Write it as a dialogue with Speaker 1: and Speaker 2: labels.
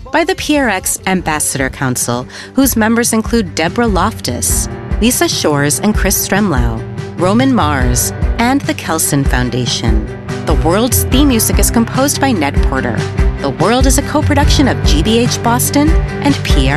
Speaker 1: by the PRX Ambassador Council, whose members include Deborah Loftus, Lisa Shores and Chris Stremlau, Roman Mars, and the Kelson Foundation. The World's theme music is composed by Ned Porter. The World is a co-production of GBH Boston and PRX.